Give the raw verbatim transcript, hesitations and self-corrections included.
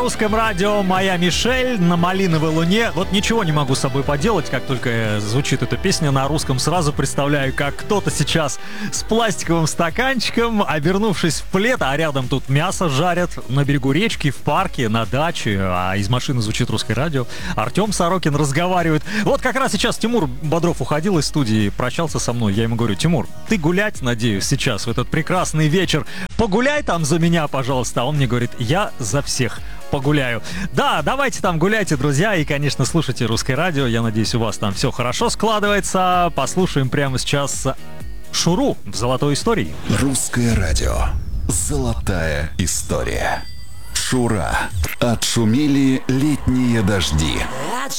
Русском радио «Моя Мишель» на малиновой луне. Вот ничего не могу с собой поделать, как только звучит эта песня на русском, сразу представляю, как кто-то сейчас с пластиковым стаканчиком, обернувшись в плед, а рядом тут мясо жарят, на берегу речки, в парке, на даче, а из машины звучит русское радио. Артем Сорокин разговаривает. Вот как раз сейчас Тимур Бодров уходил из студии, прощался со мной. Я ему говорю: Тимур, ты гулять, надеюсь, сейчас, в этот прекрасный вечер. Погуляй там за меня, пожалуйста. А он мне говорит: я за всех погуляю. Да, давайте там гуляйте, друзья, и, конечно, слушайте русское радио. Я надеюсь, у вас там все хорошо складывается. Послушаем прямо сейчас Шуру в «Золотой истории». Русское радио. Золотая история. Шура. Отшумели летние дожди.